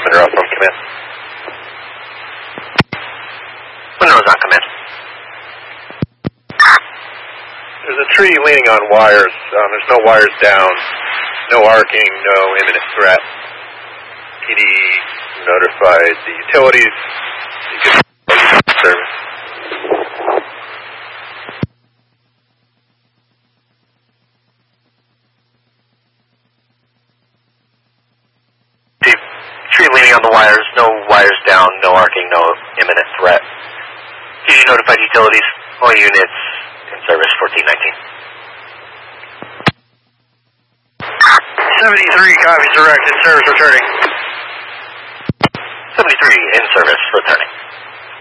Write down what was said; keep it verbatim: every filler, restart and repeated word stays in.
Monroe from command. Monroe's on command. There's a tree leaning on wires. Um, there's no wires down, no arcing, no imminent threat. P D notified the utilities. You can service. Tree leaning on the wires, no wires down, no arcing, no imminent threat. P D notified utilities, all units in service fourteen nineteen. seventy-three copies direct, in service returning. seventy-three in service returning.